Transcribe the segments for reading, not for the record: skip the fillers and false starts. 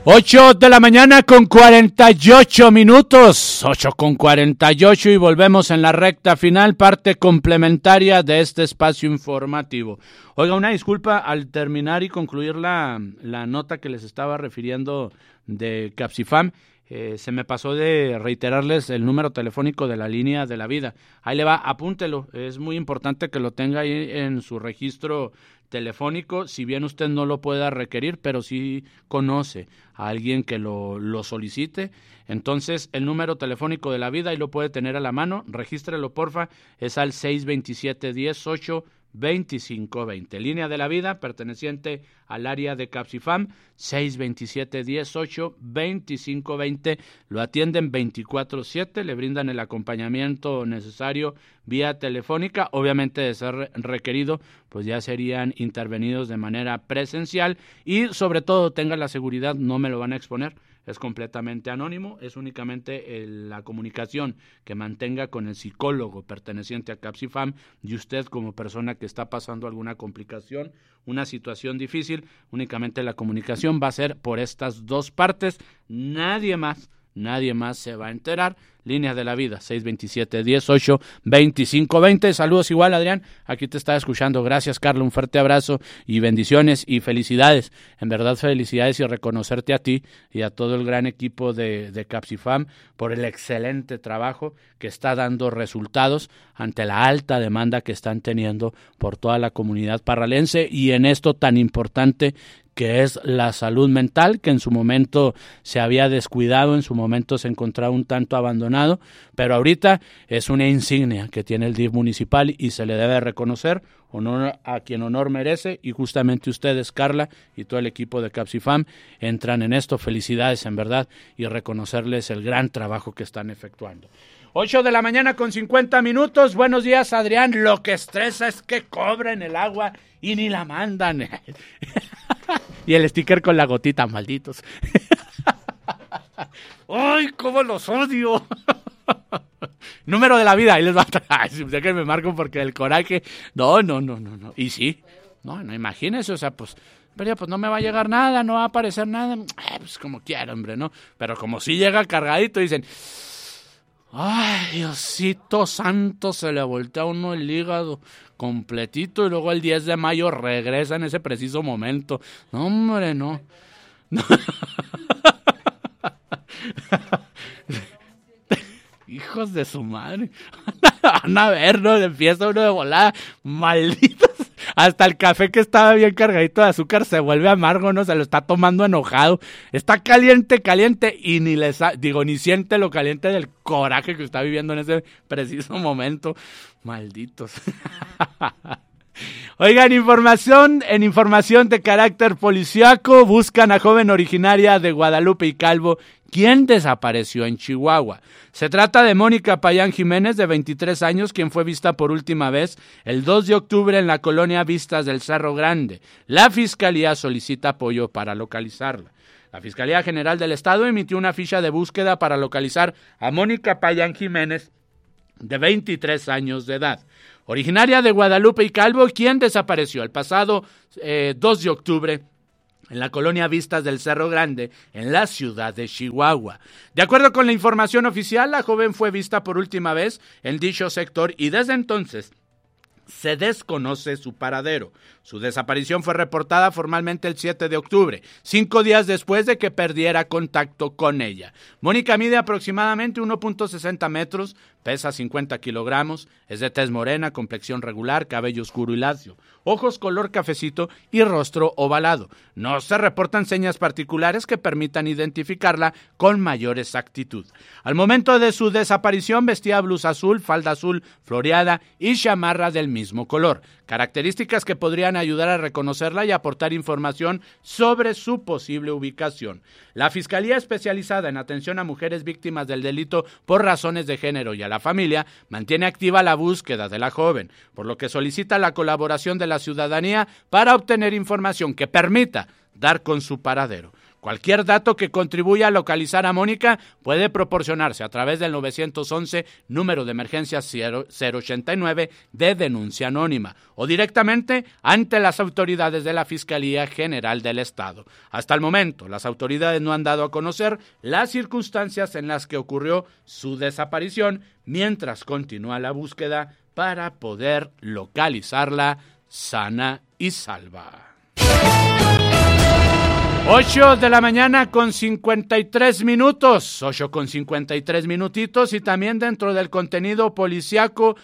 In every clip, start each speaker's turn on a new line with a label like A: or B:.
A: 8 de la mañana con 48 minutos, 8:48 y volvemos en la recta final, parte complementaria de este espacio informativo. Oiga, una disculpa al terminar y concluir la nota que les estaba refiriendo de Capsifam. Se me pasó de reiterarles el número telefónico de la línea de la vida. Ahí le va, apúntelo, es muy importante que lo tenga ahí en su registro telefónico, si bien usted no lo pueda requerir, pero sí conoce a alguien que lo solicite. Entonces, el número telefónico de la vida ahí lo puede tener a la mano, regístrelo porfa, es al 627-18-2520. Línea de la vida perteneciente al área de Capsifam, 627-18-2520. Lo atienden 24/7, le brindan el acompañamiento necesario vía telefónica. Obviamente, de ser requerido, pues ya serían intervenidos de manera presencial y sobre todo tenga la seguridad, no me lo van a exponer. Es completamente anónimo, es únicamente la comunicación que mantenga con el psicólogo perteneciente a Capsifam y usted como persona que está pasando alguna complicación, una situación difícil, únicamente la comunicación va a ser por estas dos partes, nadie más se va a enterar. Línea de la vida, 627-18-2520. Saludos igual, Adrián, aquí te estaba escuchando. Gracias, Carlos, un fuerte abrazo y bendiciones y felicidades. En verdad, felicidades y reconocerte a ti y a todo el gran equipo de Capsifam por el excelente trabajo que está dando resultados ante la alta demanda que están teniendo por toda la comunidad parralense y en esto tan importante que es la salud mental, que en su momento se había descuidado, en su momento se encontraba un tanto abandonado, pero ahorita es una insignia que tiene el DIF municipal y se le debe reconocer, honor a quien honor merece, y justamente ustedes, Carla, y todo el equipo de Capsifam, entran en esto. Felicidades, en verdad, y reconocerles el gran trabajo que están efectuando. 8 de la mañana con 50 minutos. Buenos días, Adrián. Lo que estresa es que cobren el agua y ni la mandan. Y el sticker con la gotita, malditos. ¡Ay, cómo los odio! Número de la vida, ahí les va a... Ay, sé que me marco porque el coraje... No. Y sí, no, imagínense, o sea, pues... Pero pues no me va a llegar nada, no va a aparecer nada. Pues como quiera, hombre, ¿no? Pero como si llega cargadito, dicen... Ay, Diosito santo, se le voltea a uno el hígado completito y luego el 10 de mayo regresa en ese preciso momento. No, hombre, no. Hijos de su madre. Van a ver, ¿no? Empieza uno de volada. Malditos. Hasta el café que estaba bien cargadito de azúcar se vuelve amargo, ¿no? Se lo está tomando enojado. Está caliente y ni ni siente lo caliente del coraje que está viviendo en ese preciso momento. Malditos. Oigan, en información de carácter policíaco, buscan a joven originaria de Guadalupe y Calvo, quien desapareció en Chihuahua. Se trata de Mónica Payán Jiménez, de 23 años, quien fue vista por última vez el 2 de octubre en la colonia Vistas del Cerro Grande. La Fiscalía solicita apoyo para localizarla. La Fiscalía General del Estado emitió una ficha de búsqueda para localizar a Mónica Payán Jiménez, de 23 años de edad, originaria de Guadalupe y Calvo, quien desapareció el pasado 2 de octubre en la colonia Vistas del Cerro Grande, en la ciudad de Chihuahua. De acuerdo con la información oficial, la joven fue vista por última vez en dicho sector y desde entonces se desconoce su paradero. Su desaparición fue reportada formalmente el 7 de octubre, 5 días después de que perdiera contacto con ella. Mónica mide aproximadamente 1.60 metros, pesa 50 kilogramos, es de tez morena, complexión regular, cabello oscuro y lacio, ojos color cafecito y rostro ovalado. No se reportan señas particulares que permitan identificarla con mayor exactitud. Al momento de su desaparición vestía blusa azul, falda azul floreada y chamarra del mismo color, características que podrían ayudar a reconocerla y aportar información sobre su posible ubicación. La Fiscalía Especializada en Atención a Mujeres Víctimas del Delito por Razones de Género y a la Familia mantiene activa la búsqueda de la joven, por lo que solicita la colaboración de la ciudadanía para obtener información que permita dar con su paradero. Cualquier dato que contribuya a localizar a Mónica puede proporcionarse a través del 911, número de emergencia 089 de denuncia anónima, o directamente ante las autoridades de la Fiscalía General del Estado. Hasta el momento, las autoridades no han dado a conocer las circunstancias en las que ocurrió su desaparición, mientras continúa la búsqueda para poder localizarla sana y salva. 8 de la mañana con 53 minutos, 8 con 53 minutitos, y también dentro del contenido policiaco,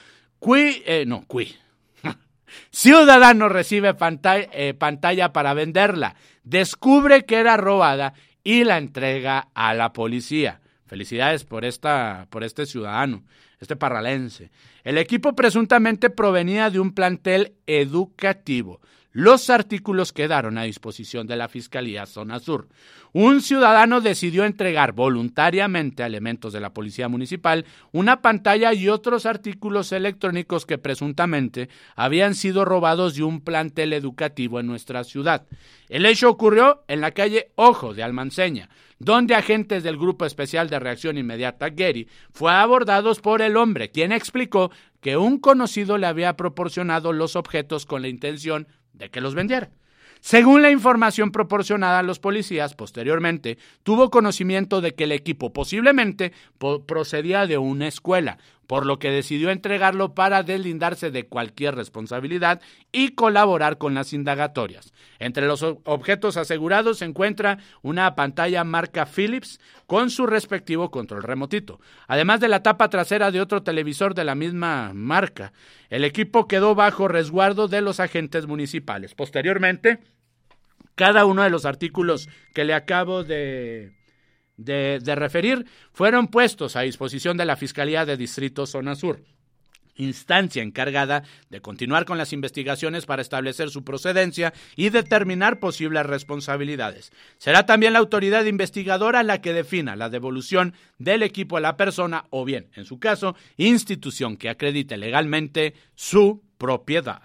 A: ciudadano recibe pantalla para venderla, descubre que era robada y la entrega a la policía. Felicidades por este ciudadano, este parralense. El equipo presuntamente provenía de un plantel educativo. Los artículos quedaron a disposición de la Fiscalía Zona Sur. Un ciudadano decidió entregar voluntariamente a elementos de la Policía Municipal una pantalla y otros artículos electrónicos que presuntamente habían sido robados de un plantel educativo en nuestra ciudad. El hecho ocurrió en la calle Ojo de Almanceña, donde agentes del Grupo Especial de Reacción Inmediata Gary fue abordados por el hombre, quien explicó que un conocido le había proporcionado los objetos con la intención de que los vendiera. Según la información proporcionada a los policías, posteriormente tuvo conocimiento de que el equipo posiblemente procedía de una escuela, por lo que decidió entregarlo para deslindarse de cualquier responsabilidad y colaborar con las indagatorias. Entre los objetos asegurados se encuentra una pantalla marca Philips con su respectivo control remotito, además de la tapa trasera de otro televisor de la misma marca. El equipo quedó bajo resguardo de los agentes municipales. Posteriormente, cada uno de los artículos que le acabo de referir fueron puestos a disposición de la Fiscalía de Distrito Zona Sur, instancia encargada de continuar con las investigaciones para establecer su procedencia y determinar posibles responsabilidades. Será también la autoridad investigadora la que defina la devolución del equipo a la persona o bien, en su caso, institución que acredite legalmente su propiedad.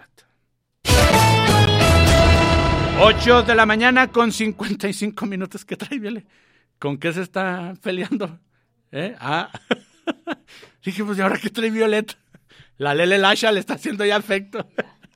A: 8 de la mañana con 55 minutos. ¿Qué trae, Viole? ¿Con qué se está peleando? Dije, pues, ¿y ahora qué trae Violeta? La Lele Lasha le está haciendo ya efecto.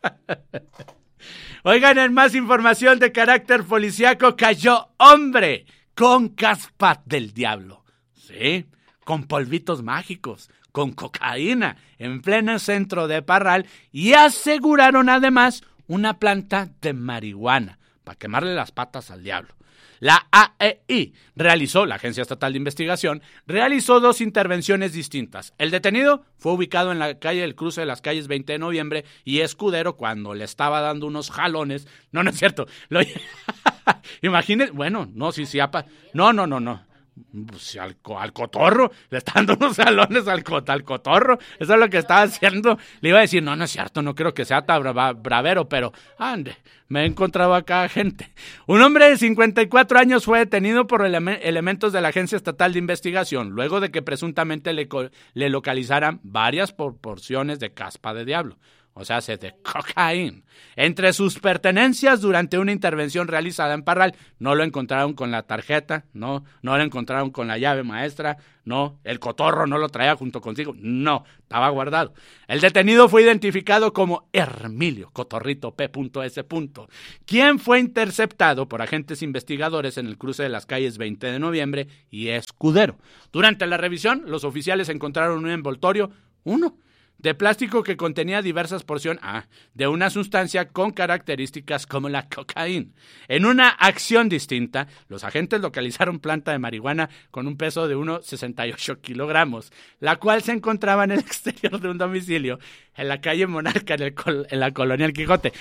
A: Oigan, en más información de carácter policiaco, cayó hombre con caspa del diablo. Sí, con polvitos mágicos, con cocaína, en pleno centro de Parral, y aseguraron además una planta de marihuana para quemarle las patas al diablo. La AEI la Agencia Estatal de Investigación, realizó 2 intervenciones distintas. El detenido fue ubicado en la calle del cruce de las calles 20 de noviembre y Escudero cuando le estaba dando unos jalones. No es cierto. Imagínense, bueno, no, no. Pues, al cotorro, le está dando unos salones al cotorro, eso es lo que estaba haciendo. Le iba a decir, no es cierto, no creo que sea tan bravero, pero ande, me he encontrado acá gente. Un hombre de 54 años fue detenido por elementos de la Agencia Estatal de Investigación, luego de que presuntamente le localizaran varias porciones de caspa de diablo. O sea, de cocaína. Entre sus pertenencias durante una intervención realizada en Parral, no lo encontraron con la tarjeta, no lo encontraron con la llave maestra, no, el cotorro no lo traía junto consigo, no, estaba guardado. El detenido fue identificado como Hermilio Cotorrito P.S., quien fue interceptado por agentes investigadores en el cruce de las calles 20 de noviembre y Escudero. Durante la revisión, los oficiales encontraron un envoltorio, de plástico que contenía diversas porciones de una sustancia con características como la cocaína. En una acción distinta, los agentes localizaron planta de marihuana con un peso de 1,68 kilogramos, la cual se encontraba en el exterior de un domicilio en la calle Monarca, en la colonia El Quijote.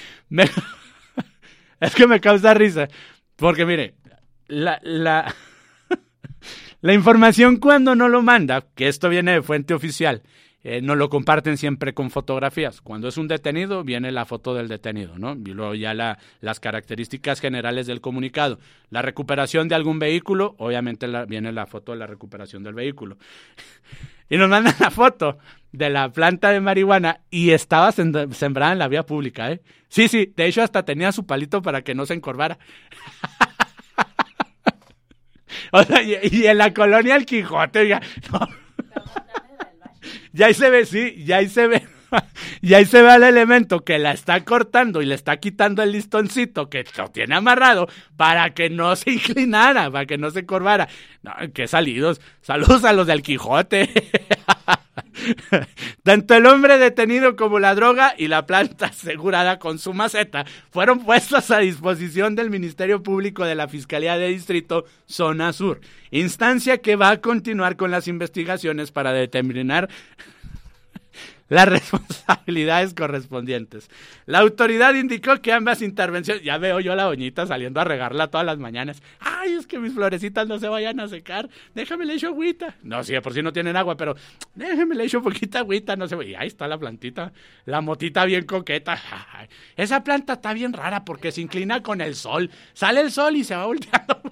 A: Es que me causa risa, porque mire, la información cuando no lo manda, que esto viene de fuente oficial, nos lo comparten siempre con fotografías. Cuando es un detenido, viene la foto del detenido, ¿no? Y luego ya las características generales del comunicado. La recuperación de algún vehículo, obviamente viene la foto de la recuperación del vehículo. Y nos mandan la foto de la planta de marihuana y estaba sembrada en la vía pública, ¿eh? Sí, de hecho hasta tenía su palito para que no se encorvara. O sea, y en la colonia El Quijote, oiga, no. Ya ahí se ve, sí, ya ahí se ve. Y ahí se ve al elemento que la está cortando y le está quitando el listoncito que lo tiene amarrado para que no se inclinara, para que no se corvara. No, qué salidos. Saludos a los del Quijote. Tanto el hombre detenido como la droga y la planta asegurada con su maceta fueron puestos a disposición del Ministerio Público de la Fiscalía de Distrito Zona Sur, instancia que va a continuar con las investigaciones para determinar las responsabilidades correspondientes. La autoridad indicó que ambas intervenciones... Ya veo yo a la doñita saliendo a regarla todas las mañanas. Ay, es que mis florecitas no se vayan a secar. Déjame le echo agüita. No, sí, de por sí no tienen agua, pero déjame le echo poquita agüita. No se va. Y ahí está la plantita. La motita bien coqueta. Ay, esa planta está bien rara porque se inclina con el sol. Sale el sol y se va volteando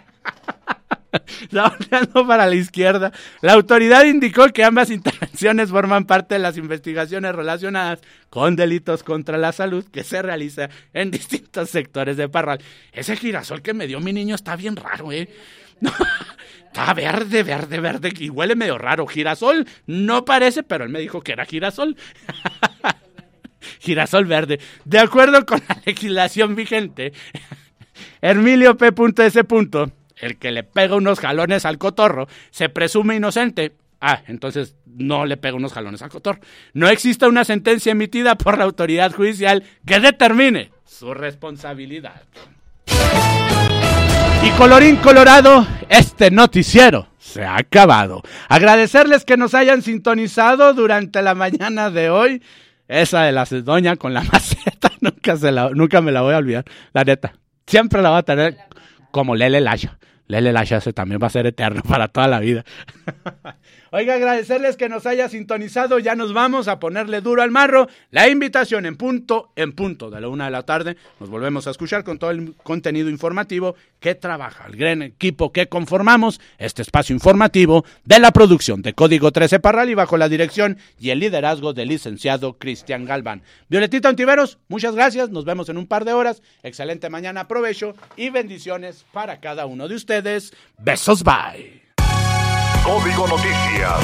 A: para la izquierda. La autoridad indicó que ambas intervenciones forman parte de las investigaciones relacionadas con delitos contra la salud que se realiza en distintos sectores de Parral. Ese girasol que me dio mi niño está bien raro, No, está verde y huele medio raro. Girasol no parece, pero él me dijo que era girasol. Girasol verde. De acuerdo con la legislación vigente, Hermilio P.S. el que le pega unos jalones al cotorro, se presume inocente. Entonces no le pega unos jalones al cotorro. No existe una sentencia emitida por la autoridad judicial que determine su responsabilidad. Y colorín colorado, este noticiero se ha acabado. Agradecerles que nos hayan sintonizado durante la mañana de hoy. Esa de la doña con la maceta, nunca me la voy a olvidar, la neta. Siempre la va a tener como Lele Lasha. Lele Lasha también va a ser eterno para toda la vida. Oiga, agradecerles que nos haya sintonizado. Ya nos vamos a ponerle duro al marro. La invitación en punto de la 1:00 p.m. Nos volvemos a escuchar con todo el contenido informativo que trabaja el gran equipo que conformamos este espacio informativo de la producción de Código 13 Parral y bajo la dirección y el liderazgo del licenciado Cristian Galván. Violetita Ontiveros, muchas gracias. Nos vemos en un par de horas. Excelente mañana, provecho y bendiciones para cada uno de ustedes. Besos, bye.
B: Código Noticias.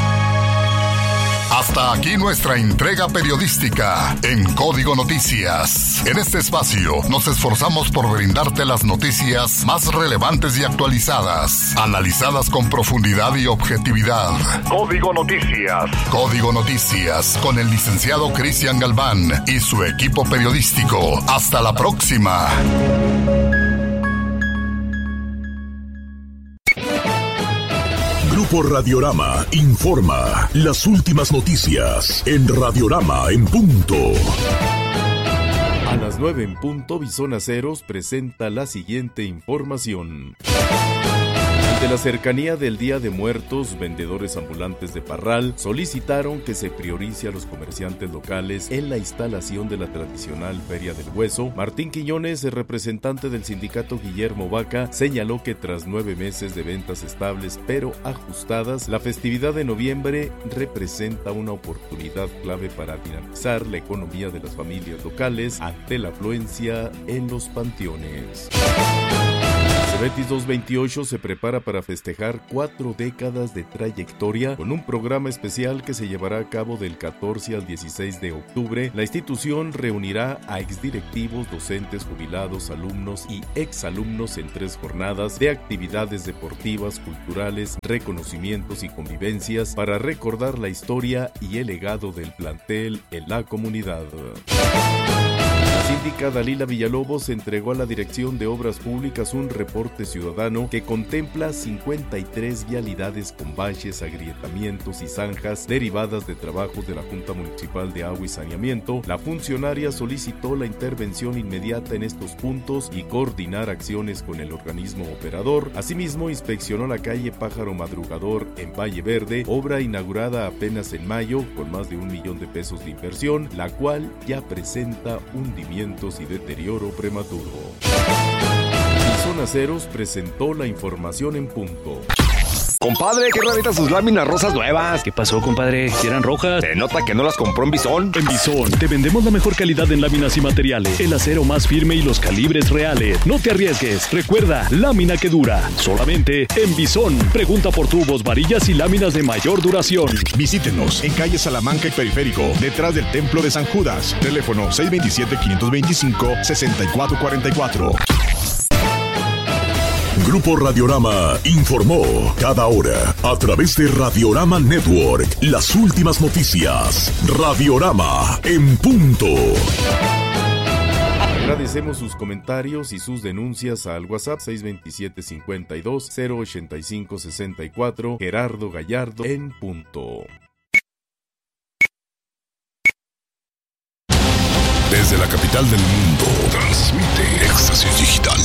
B: Hasta aquí nuestra entrega periodística en Código Noticias. En este espacio nos esforzamos por brindarte las noticias más relevantes y actualizadas, analizadas con profundidad y objetividad. Código Noticias. Código Noticias con el licenciado Cristian Galván y su equipo periodístico. Hasta la próxima.
C: Grupo Radiorama informa las últimas noticias en Radiorama en punto.
D: A las 9 en punto, Bisonaceros presenta la siguiente información. Ante la cercanía del Día de Muertos, vendedores ambulantes de Parral solicitaron que se priorice a los comerciantes locales en la instalación de la tradicional Feria del Hueso. Martín Quiñones, el representante del sindicato Guillermo Vaca, señaló que tras 9 meses de ventas estables pero ajustadas, la festividad de noviembre representa una oportunidad clave para dinamizar la economía de las familias locales ante la afluencia en los panteones. Cebetis 228 se prepara para festejar 4 décadas de trayectoria con un programa especial que se llevará a cabo del 14 al 16 de octubre. La institución reunirá a exdirectivos, docentes, jubilados, alumnos y exalumnos en 3 jornadas de actividades deportivas, culturales, reconocimientos y convivencias para recordar la historia y el legado del plantel en la comunidad. La síndica Dalila Villalobos entregó a la Dirección de Obras Públicas un reporte ciudadano que contempla 53 vialidades con baches, agrietamientos y zanjas derivadas de trabajos de la Junta Municipal de Agua y Saneamiento. La funcionaria solicitó la intervención inmediata en estos puntos y coordinar acciones con el organismo operador. Asimismo, inspeccionó la calle Pájaro Madrugador en Valle Verde, obra inaugurada apenas en mayo con más de $1 millón de inversión, la cual ya presenta hundimientos y deterioro prematuro. Bisonaceros presentó la información en punto.
E: Compadre, qué raritas sus láminas rosas nuevas.
F: ¿Qué pasó, compadre? ¿Si eran rojas?
E: Se nota que no las compró en Bison.
C: En Bison te vendemos la mejor calidad en láminas y materiales, el acero más firme y los calibres reales. No te arriesgues. Recuerda, lámina que dura. Solamente en Bison. Pregunta por tubos, varillas y láminas de mayor duración.
G: Visítenos en calle Salamanca y Periférico, detrás del Templo de San Judas. Teléfono 627-525-6444.
C: Grupo Radiorama informó cada hora a través de Radiorama Network las últimas noticias. Radiorama en punto.
D: Agradecemos sus comentarios y sus denuncias al WhatsApp 627-52-085-64. Gerardo Gallardo en punto.
C: Desde la capital del mundo, transmite Éxtasis Digital.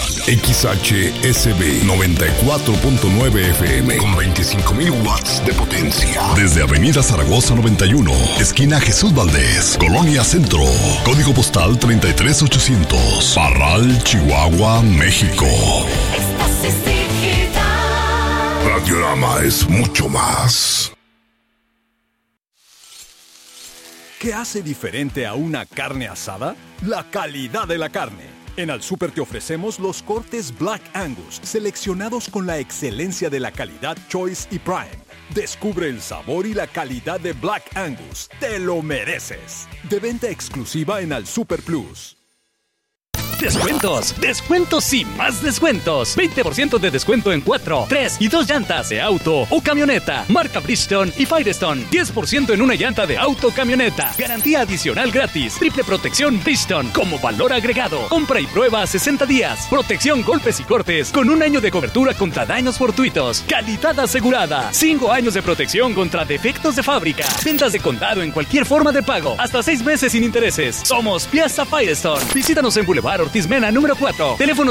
C: XHSB 94.9 FM con 25.000 watts de potencia. Desde Avenida Zaragoza 91, esquina Jesús Valdés, Colonia Centro. Código postal 33800. Parral, Chihuahua, México. Éxtasis Digital. Radiorama es mucho más.
H: ¿Qué hace diferente a una carne asada? La calidad de la carne. En Al Súper te ofrecemos los cortes Black Angus, seleccionados con la excelencia de la calidad Choice y Prime. Descubre el sabor y la calidad de Black Angus. ¡Te lo mereces! De venta exclusiva en Al Súper Plus.
F: ¡Descuentos! ¡Descuentos y más descuentos! 20% de descuento en 4, 3 y 2 llantas de auto o camioneta. Marca Bridgestone y Firestone. 10% en una llanta de auto o camioneta. Garantía adicional gratis. Triple protección Bridgestone como valor agregado. Compra y prueba a 60 días. Protección golpes y cortes con 1 año de cobertura contra daños fortuitos. Calidad asegurada. 5 años de protección contra defectos de fábrica. Ventas de contado en cualquier forma de pago. Hasta 6 meses sin intereses. Somos Piazza Firestone. Visítanos en Boulevard Ortiz Mena, número 4. Teléfono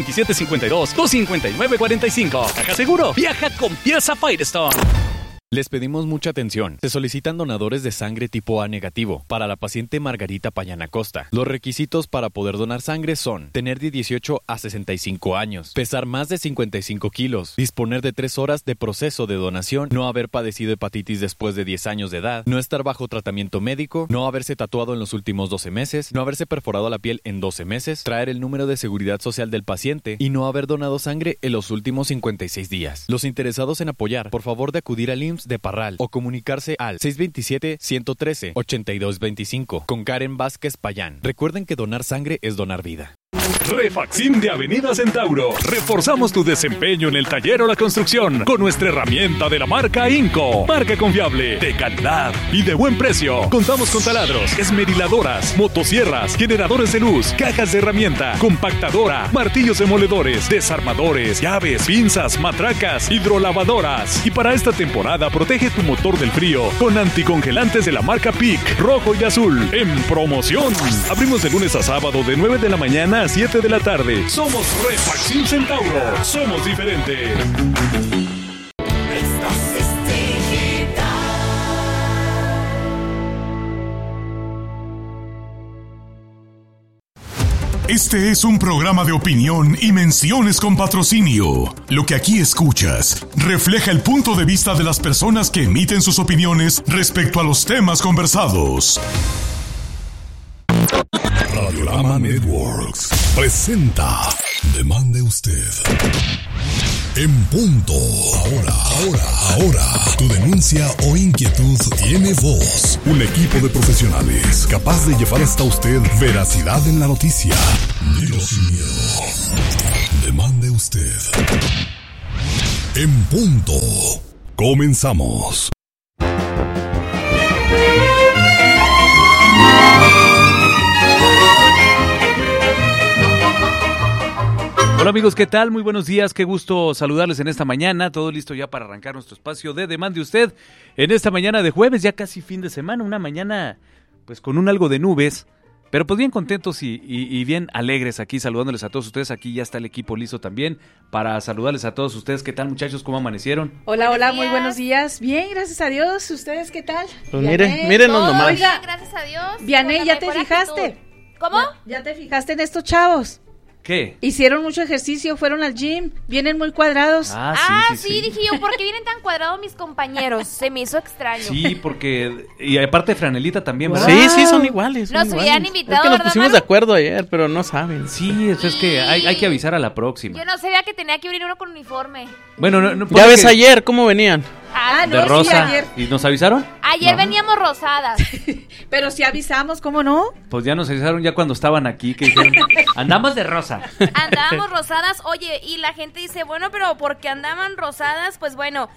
F: 627-52-259-45. Caja Seguro. Viaja con Piazza Firestone.
I: Les pedimos mucha atención. Se solicitan donadores de sangre tipo A negativo para la paciente Margarita Payán Acosta. Los requisitos para poder donar sangre son tener de 18 a 65 años, pesar más de 55 kilos, disponer de 3 horas de proceso de donación, no haber padecido hepatitis después de 10 años de edad, no estar bajo tratamiento médico, no haberse tatuado en los últimos 12 meses, no haberse perforado la piel en 12 meses, traer el número de seguridad social del paciente y no haber donado sangre en los últimos 56 días. Los interesados en apoyar, por favor de acudir al IMSS de Parral o comunicarse al 627-113-8225 con Karen Vázquez Payán. Recuerden que donar sangre es donar vida.
C: Refaxim de Avenida Centauro. Reforzamos tu desempeño en el taller o la construcción con nuestra herramienta de la marca Inco. Marca confiable, de calidad y de buen precio. Contamos con taladros, esmeriladoras, motosierras, generadores de luz, cajas de herramienta, compactadora, martillos demoledores, desarmadores, llaves, pinzas, matracas, hidrolavadoras. Y para esta temporada protege tu motor del frío con anticongelantes de la marca PIC, rojo y azul. En promoción. Abrimos de lunes a sábado de 9 de la mañana a 7 de la tarde. Somos Refaxim Centauro. Somos diferentes. Este es un programa de opinión y menciones con patrocinio. Lo que aquí escuchas refleja el punto de vista de las personas que emiten sus opiniones respecto a los temas conversados. Radiorama Networks presenta Demande Usted. En punto. Ahora. Tu denuncia o inquietud tiene voz. Un equipo de profesionales capaz de llevar hasta usted veracidad en la noticia. Dilo sin miedo. Demande Usted. En punto. Comenzamos.
A: Hola amigos, ¿qué tal? Muy buenos días, qué gusto saludarles en esta mañana, todo listo ya para arrancar nuestro espacio de Demande Usted en esta mañana de jueves, ya casi fin de semana, una mañana pues con un algo de nubes, pero pues bien contentos y bien alegres aquí saludándoles a todos ustedes. Aquí ya está el equipo listo también para saludarles a todos ustedes. ¿Qué tal muchachos? ¿Cómo amanecieron?
J: Hola, muy buenos días. Bien, gracias a Dios. ¿Ustedes qué tal?
K: Pues mírenos nomás.
J: Oiga,
L: gracias a Dios.
J: Vianey, ¿ya te fijaste?
L: ¿Cómo?
J: ¿Ya te fijaste en estos chavos?
A: ¿Qué?
J: Hicieron mucho ejercicio, fueron al gym, vienen muy cuadrados.
K: Sí, dije yo, ¿por qué vienen tan cuadrados mis compañeros? Se me hizo extraño.
A: Sí, porque... Y aparte Franelita también, ¿verdad?
L: Sí, son iguales.
K: Nos hubieran invitado,
L: es que nos
K: ¿verdad,
L: pusimos
K: Maru?
L: de acuerdo ayer, pero no saben.
A: Sí, es que hay que avisar a la próxima.
K: Yo no sabía que tenía que venir uno con uniforme.
A: Bueno, no
L: Ya ves ayer cómo venían.
A: de rosa.
J: Sí, ayer.
A: ¿Y nos avisaron?
K: Ayer
A: No.
K: veníamos rosadas.
J: Pero si avisamos, ¿cómo no?
A: Pues ya nos avisaron ya cuando estaban aquí, que dijeron, andamos de rosa.
K: Andábamos rosadas. Oye, y la gente dice, bueno, pero ¿por qué andaban rosadas? Pues bueno,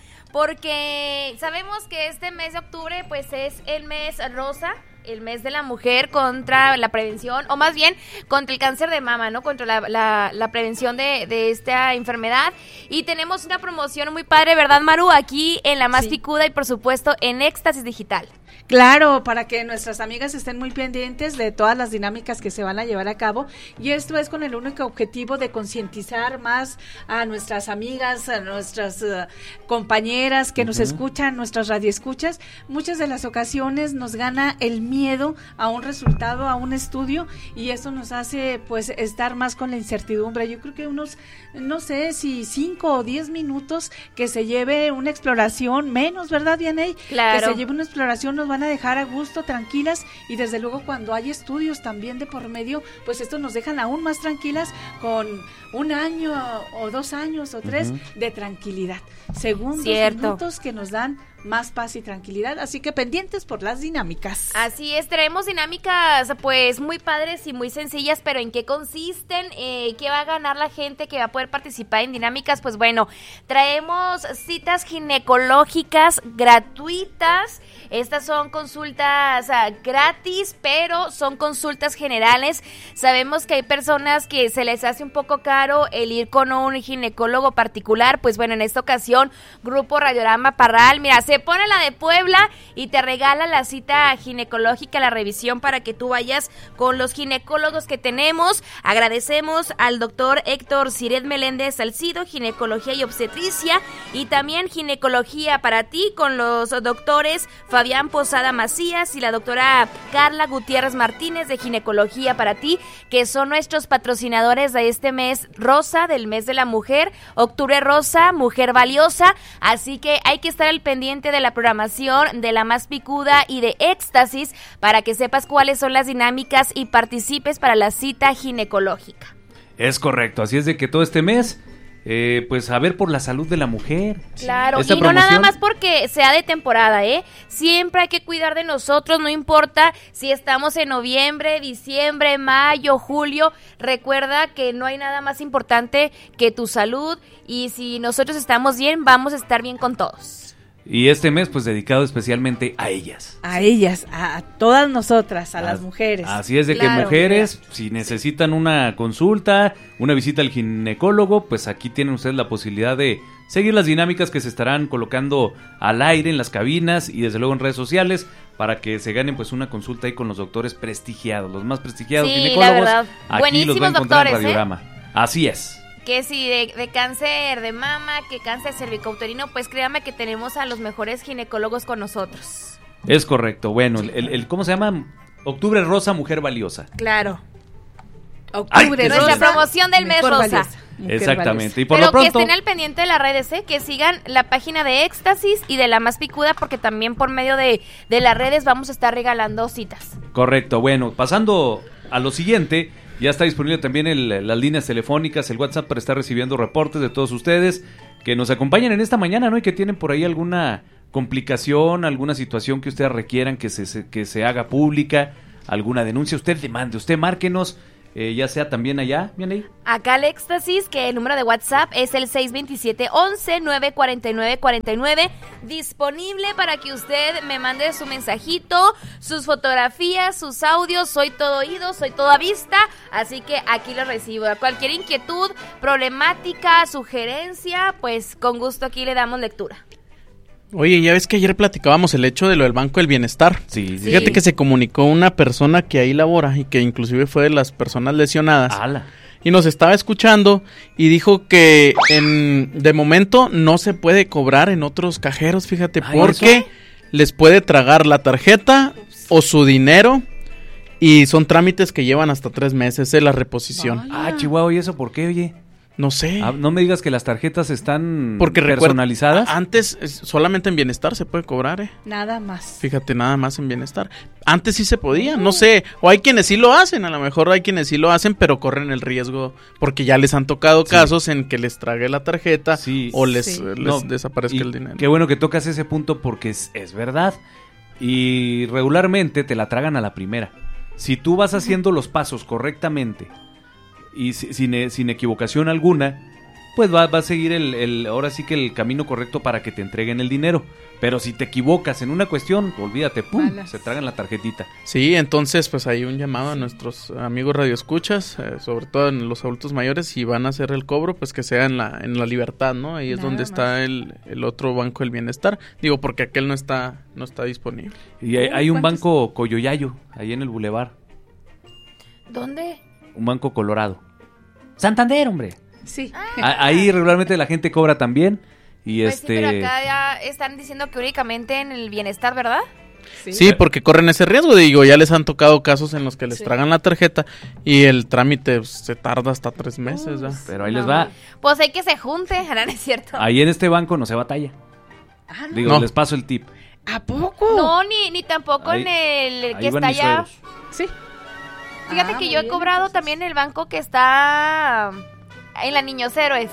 K: porque sabemos que este mes de octubre pues es el mes rosa, el mes de la mujer contra la prevención, o más bien contra el cáncer de mama, ¿no? Contra la prevención de esta enfermedad. Y tenemos una promoción muy padre, ¿verdad, Maru? Aquí en La Más Picuda y por supuesto en Éxtasis Digital.
J: Claro, para que nuestras amigas estén muy pendientes de todas las dinámicas que se van a llevar a cabo, y esto es con el único objetivo de concientizar más a nuestras amigas, a nuestras compañeras que nos escuchan, nuestras radioescuchas. Muchas de las ocasiones nos gana el miedo a un resultado, a un estudio, y eso nos hace pues estar más con la incertidumbre. Yo creo que unos, no sé si 5 o 10 minutos que se lleve una exploración, menos, ¿verdad, Vianey?
K: Claro.
J: Que se lleve una exploración nos van a dejar a gusto, tranquilas, y desde luego cuando hay estudios también de por medio, pues estos nos dejan aún más tranquilas con 1 año o 2 años o 3 de tranquilidad. Segundos, minutos que nos dan más paz y tranquilidad, así que pendientes por las dinámicas.
K: Así es, traemos dinámicas pues muy padres y muy sencillas, pero ¿en qué consisten? ¿Qué va a ganar la gente que va a poder participar en dinámicas? Pues bueno, traemos citas ginecológicas gratuitas. Estas son consultas gratis, pero son consultas generales. Sabemos que hay personas que se les hace un poco caro el ir con un ginecólogo particular. Pues bueno, en esta ocasión, Grupo Radiorama Parral, mira, se pone la de Puebla y te regala la cita ginecológica, la revisión para que tú vayas con los ginecólogos que tenemos. Agradecemos al doctor Héctor Ciret Meléndez Salcido, ginecología y obstetricia, y también ginecología para ti con los doctores Fabián Posada Macías y la doctora Carla Gutiérrez Martínez de ginecología para ti, que son nuestros patrocinadores de este mes rosa, del mes de la mujer, octubre rosa, mujer valiosa. Así que hay que estar al pendiente de la programación de La Más Picuda y de Éxtasis para que sepas cuáles son las dinámicas y participes para la cita ginecológica.
A: Es correcto, así es de que todo este mes, pues a ver por la salud de la mujer.
K: Claro,
A: Esta
K: y
A: promoción,
K: no nada más porque sea de temporada, siempre hay que cuidar de nosotros, no importa si estamos en noviembre, diciembre, mayo, julio. Recuerda que no hay nada más importante que tu salud, y si nosotros estamos bien, vamos a estar bien con todos.
A: Y este mes pues dedicado especialmente a ellas.
J: A ellas, a todas nosotras, a las mujeres.
A: Así es de que mujeres, si necesitan una consulta, una visita al ginecólogo, pues aquí tienen ustedes la posibilidad de seguir las dinámicas que se estarán colocando al aire en las cabinas y desde luego en redes sociales para que se ganen pues una consulta ahí con los doctores prestigiados, los más prestigiados ginecólogos.
K: La verdad.
A: Aquí
K: Buenísimos
A: los va a encontrar en
K: doctores,
A: Radiorama. Así es.
K: Que si de cáncer de mama, que cáncer cervicouterino, pues créame que tenemos a los mejores ginecólogos con nosotros.
A: Es correcto. Bueno, el ¿cómo se llama? Octubre Rosa, Mujer Valiosa.
K: Claro.
J: Octubre
K: Rosa. Nuestra promoción del mes rosa.
J: Valiosa.
A: Exactamente. Y por
K: Pero
A: lo pronto,
K: que estén al pendiente de las redes, que sigan la página de Éxtasis y de La Más Picuda, porque también por medio de las redes vamos a estar regalando citas.
A: correcto. Bueno, pasando a lo siguiente, ya está disponible también las líneas telefónicas, el WhatsApp para estar recibiendo reportes de todos ustedes que nos acompañan en esta mañana, ¿no? Y que tienen por ahí alguna complicación, alguna situación que ustedes requieran que se haga pública, alguna denuncia, usted demande, usted márquenos, ya sea también allá, ¿bien?
K: Acá el Éxtasis, que el número de WhatsApp es el 627-11-949-49, disponible para que usted me mande su mensajito, sus fotografías, sus audios. Soy todo oído, soy toda vista, así que aquí lo recibo. Cualquier inquietud, problemática, sugerencia, pues con gusto aquí le damos lectura.
L: Oye, ya ves que ayer platicábamos el hecho de lo del Banco del Bienestar.
A: Sí.
L: Fíjate que se comunicó una persona que ahí labora y que inclusive fue de las personas lesionadas.
A: ¡Hala!
L: Y nos estaba escuchando y dijo que de momento no se puede cobrar en otros cajeros, fíjate, porque les puede tragar la tarjeta o su dinero. Y son trámites que llevan hasta 3 meses, la reposición.
M: Chihuahua, ¿y eso por qué, oye?
L: No sé.
M: No me digas que las tarjetas están
L: porque
M: personalizadas.
L: Antes solamente en Bienestar se puede cobrar,
J: Nada más.
L: Fíjate, nada más en Bienestar. Antes sí se podía, no sé. O hay quienes sí lo hacen, a lo mejor hay quienes sí lo hacen, pero corren el riesgo porque ya les han tocado casos en que les trague la tarjeta o les desaparezca el dinero.
M: Qué bueno que tocas ese punto porque es verdad. Y regularmente te la tragan a la primera. Si tú vas haciendo los pasos correctamente y sin equivocación alguna, pues va a seguir ahora sí que el camino correcto para que te entreguen el dinero. Pero si te equivocas en una cuestión, olvídate, ¡pum!, se tragan la tarjetita.
L: Sí, entonces pues hay un llamado a nuestros amigos radioescuchas, sobre todo en los adultos mayores, si van a hacer el cobro, pues que sea en la Libertad, ¿no? Ahí es donde está el otro Banco del Bienestar. Digo, porque aquel no está disponible.
M: Y hay un banco Coyoyayo, ahí en el Boulevard.
K: ¿Dónde?
M: Un banco colorado. Santander, hombre.
J: Sí.
M: Ahí regularmente la gente cobra también. Y
K: pues sí, pero acá ya están diciendo que únicamente en el Bienestar, ¿verdad?
L: Sí, porque corren ese riesgo. Digo, ya les han tocado casos en los que les tragan la tarjeta y el trámite se tarda hasta 3 meses.
M: Pero ahí les va.
K: Pues hay que se junte, ¿no es cierto?
M: Ahí en este banco no se batalla. Digo, les paso el tip.
J: ¿A poco?
K: No, ni tampoco
M: ahí,
K: en el que
M: van
K: está
M: mis
K: allá.
M: suegros.
J: Sí.
K: Fíjate que yo he cobrado también en el banco que está en la Niños Héroes.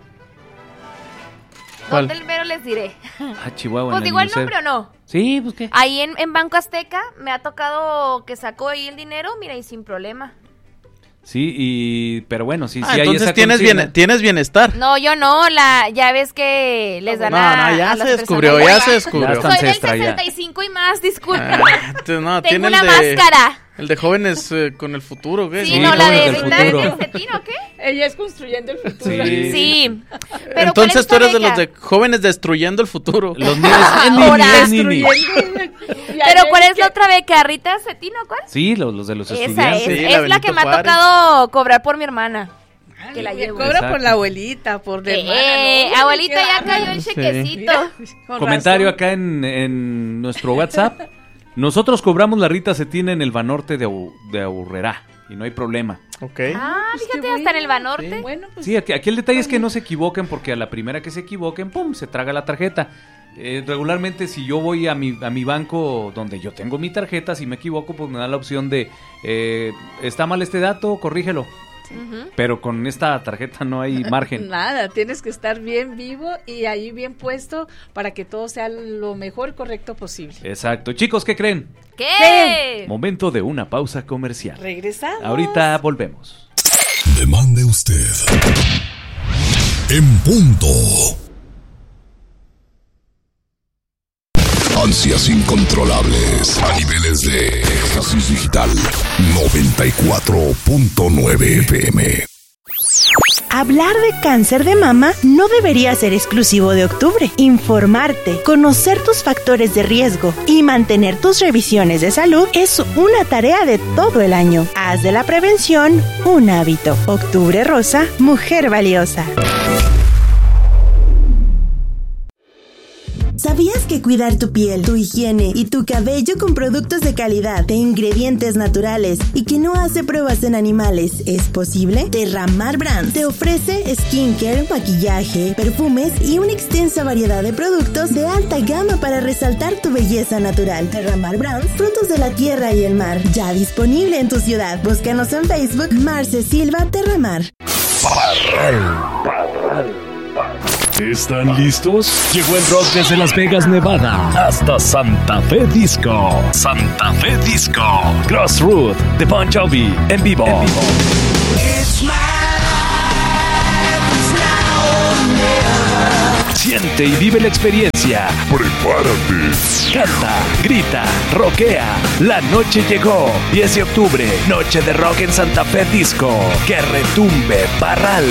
L: ¿Cuál?
K: ¿Dónde mero les diré?
M: Chihuahua.
K: Pues digo el nombre o no.
M: Sí, pues qué.
K: Ahí en Banco Azteca me ha tocado que sacó ahí el dinero, mira, y sin problema.
M: Sí, pero bueno, sí hay
L: entonces
M: esa
L: tienes Bienestar.
K: No, yo no, ya ves que les dan
L: ya
K: a
L: se
K: las
L: descubrió,
K: personas.
L: ya se descubrió.
K: Soy del 65 y más, disculpa.
L: No,
K: tengo
L: tiene
K: una máscara.
L: El de jóvenes con el futuro, ¿qué?
K: Sí, no, la de Cetín, ¿o qué?
J: Ella es construyendo el futuro.
K: Sí. Pero
L: entonces tú eres de los de jóvenes destruyendo el futuro.
M: Los niños
K: Pero ¿cuál es la otra beca? ¿Rita Cetín o cuál?
M: Sí, los de los
K: esa
M: estudiantes.
K: es la que me ha tocado cobrar por mi hermana. Que la llevo.
J: Cobra por la abuelita, por la hermana.
K: Abuelita, ya cayó el chequecito.
M: Comentario acá en nuestro WhatsApp. Nosotros cobramos la Rita Cetín en el Banorte de Aurrerá y no hay problema.
L: Okay.
K: Fíjate, hasta en el Banorte.
J: Sí, bueno, pues,
M: sí, aquí el detalle es que no se equivoquen porque a la primera que se equivoquen, ¡pum!, se traga la tarjeta. Regularmente si yo voy a mi banco donde yo tengo mi tarjeta, si me equivoco, pues me da la opción de ¿está mal este dato? Corrígelo. Pero con esta tarjeta no hay margen.
J: Nada, tienes que estar bien vivo y ahí bien puesto para que todo sea lo mejor correcto posible.
M: Exacto. Chicos, ¿qué creen?
K: ¿Qué?
M: Momento de una pausa comercial.
J: Regresamos.
M: Ahorita volvemos.
B: Demande usted. En punto. Ansias incontrolables a niveles de éxtasis digital 94.9 FM.
N: Hablar de cáncer de mama no debería ser exclusivo de octubre. Informarte, conocer tus factores de riesgo y mantener tus revisiones de salud es una tarea de todo el año. Haz de la prevención un hábito. Octubre Rosa, mujer valiosa. ¿Sabías que cuidar tu piel, tu higiene y tu cabello con productos de calidad, de ingredientes naturales y que no hace pruebas en animales es posible? Terramar Brands te ofrece skincare, maquillaje, perfumes y una extensa variedad de productos de alta gama para resaltar tu belleza natural. Terramar Brands, frutos de la tierra y el mar, ya disponible en tu ciudad. Búscanos en Facebook, Marce Silva Terramar.
C: ¿Están listos? Llegó el rock desde Las Vegas, Nevada, hasta Santa Fe Disco. Santa Fe Disco. Crossroad de Bon Jovi en vivo. Siente y vive la experiencia.
B: Prepárate.
C: Canta, grita, rockea. La noche llegó. 10 de octubre, noche de rock en Santa Fe Disco. Que retumbe Parral.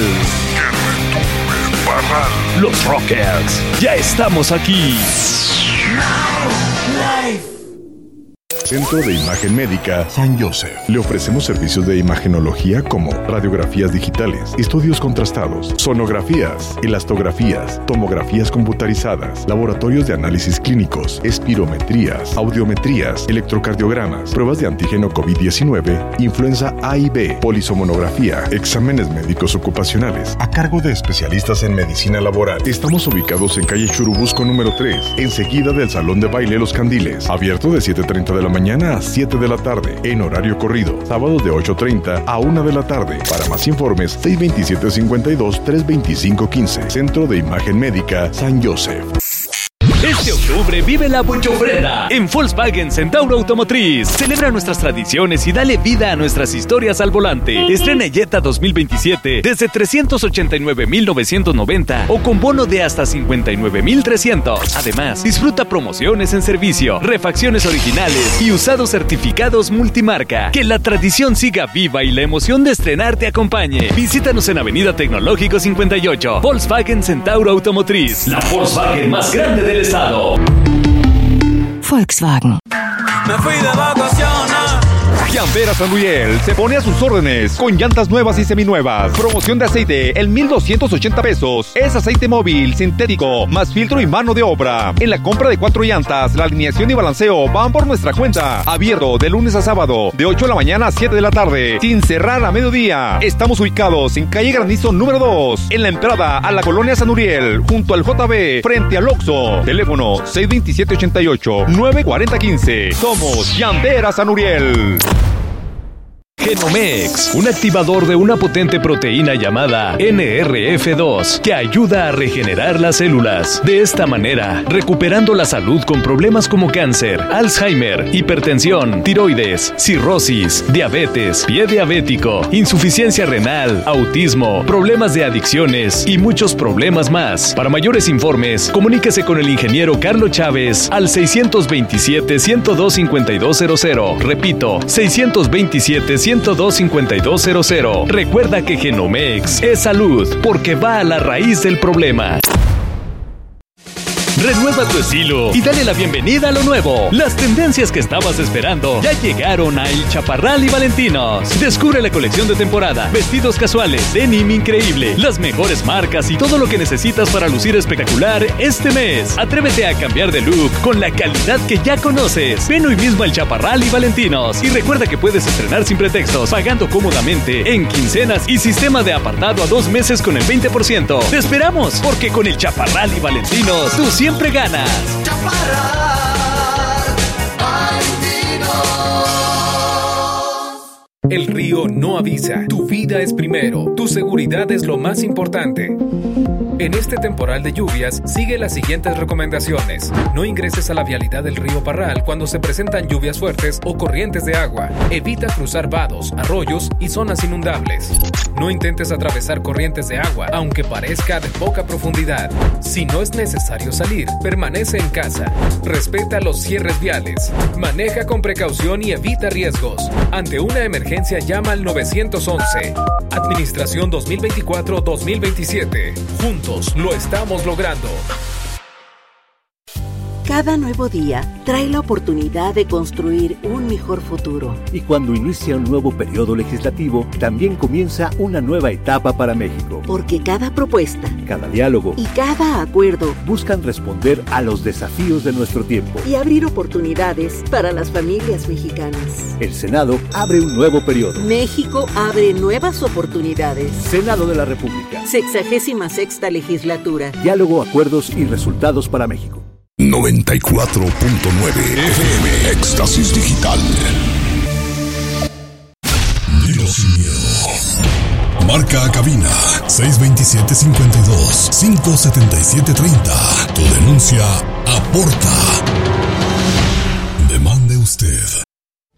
C: Los Rockers, ya estamos aquí.
G: Centro de Imagen Médica San Joseph. Le ofrecemos servicios de imagenología como radiografías digitales, estudios contrastados, sonografías, elastografías, tomografías computarizadas, laboratorios de análisis clínicos, espirometrías, audiometrías, electrocardiogramas, pruebas de antígeno COVID-19, influenza A y B, polisomonografía, exámenes médicos ocupacionales, a cargo de especialistas en medicina laboral. Estamos ubicados en calle Churubusco número 3, enseguida del Salón de Baile Los Candiles, abierto de 7:30 de la mañana a 7 de la tarde, en horario corrido, sábados de 8:30 a 1 de la tarde. Para más informes, 627-52-325-15, Centro de Imagen Médica San Joseph.
F: Este octubre vive la Buchofrena en Volkswagen Centauro Automotriz. Celebra nuestras tradiciones y dale vida a nuestras historias al volante. Estrena Jetta 2027 desde 389,990 o con bono de hasta 59,300. Además, disfruta promociones en servicio, refacciones originales y usados certificados multimarca. Que la tradición siga viva y la emoción de estrenar te acompañe. Visítanos en Avenida Tecnológico 58. Volkswagen Centauro Automotriz, la Volkswagen más grande del estado.
O: Volkswagen.
P: Me fui de vacaciones.
E: Llanteras San Uriel se pone a sus órdenes con llantas nuevas y seminuevas. Promoción de aceite en 1,280 pesos. Es aceite móvil, sintético, más filtro y mano de obra. En la compra de 4 llantas, la alineación y balanceo van por nuestra cuenta. Abierto de lunes a sábado, de 8 de la mañana a 7 de la tarde, sin cerrar a mediodía. Estamos ubicados en calle Granizo número 2, en la entrada a la colonia San Uriel, junto al JB, frente al Oxxo. Teléfono 627-88-940-15. Somos Llanteras San Uriel.
F: Genomex, un activador de una potente proteína llamada NRF2 que ayuda a regenerar las células. De esta manera, recuperando la salud con problemas como cáncer, Alzheimer, hipertensión, tiroides, cirrosis, diabetes, pie diabético, insuficiencia renal, autismo, problemas de adicciones y muchos problemas más. Para mayores informes, comuníquese con el ingeniero Carlos Chávez al 627-102-5200. Repito, 627-102-5200. Recuerda que Genomex es salud porque va a la raíz del problema. Renueva tu estilo y dale la bienvenida a lo nuevo. Las tendencias que estabas esperando ya llegaron a El Chaparral y Valentinos. Descubre la colección de temporada, vestidos casuales, denim increíble, las mejores marcas y todo lo que necesitas para lucir espectacular este mes. Atrévete a cambiar de look con la calidad que ya conoces. Ven hoy mismo al Chaparral y Valentinos y recuerda que puedes estrenar sin pretextos, pagando cómodamente en quincenas y sistema de apartado a 2 meses con el 20%. Te esperamos porque con el Chaparral y Valentinos tú siempre ganas.
Q: El río no avisa. Tu vida es primero. Tu seguridad es lo más importante. En este temporal de lluvias, sigue las siguientes recomendaciones. No ingreses a la vialidad del río Parral cuando se presentan lluvias fuertes o corrientes de agua. Evita cruzar vados, arroyos y zonas inundables. No intentes atravesar corrientes de agua, aunque parezca de poca profundidad. Si no es necesario salir, permanece en casa. Respeta los cierres viales. Maneja con precaución y evita riesgos. Ante una emergencia, llama al 911. Administración 2024-2027. Juntos lo estamos logrando.
R: Cada nuevo día trae la oportunidad de construir un mejor futuro.
S: Y cuando inicia un nuevo periodo legislativo, también comienza una nueva etapa para México.
R: Porque cada propuesta,
S: cada diálogo
R: y cada acuerdo
S: buscan responder a los desafíos de nuestro tiempo
R: y abrir oportunidades para las familias mexicanas.
S: El Senado abre un nuevo periodo.
R: México abre nuevas oportunidades.
S: Senado de la República.
R: 66ª legislatura.
S: Diálogo, acuerdos y resultados para México.
B: 94.9 FM Éxtasis Digital. Dilo sin miedo. Marca a cabina 627-52-577-30. Tu denuncia aporta. Demande usted.